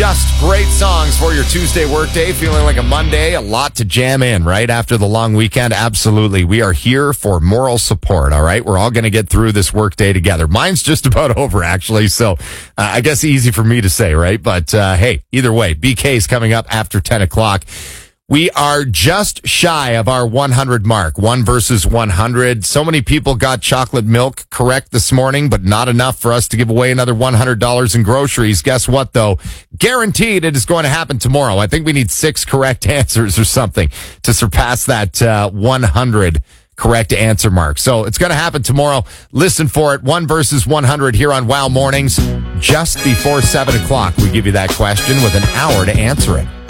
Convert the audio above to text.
Just great songs for your Tuesday workday. Feeling like a Monday, a lot to jam in, right? After the long weekend. Absolutely. We are here for moral support, all right? We're all going to get through this workday together. Mine's just about over, actually. So I guess easy for me to say, right? But hey, either way, BK's coming up after 10 o'clock. We are just shy of our 100 mark, 1 versus 100. So many people got chocolate milk correct this morning, but not enough for us to give away another $100 in groceries. Guess what, though? Guaranteed it is going to happen tomorrow. I think we need 6 correct answers or something to surpass that 100 correct answer mark. So it's going to happen tomorrow. Listen for it. 1 versus 100 here on Wow Mornings. Just before 7 o'clock, we give you that question with an hour to answer it.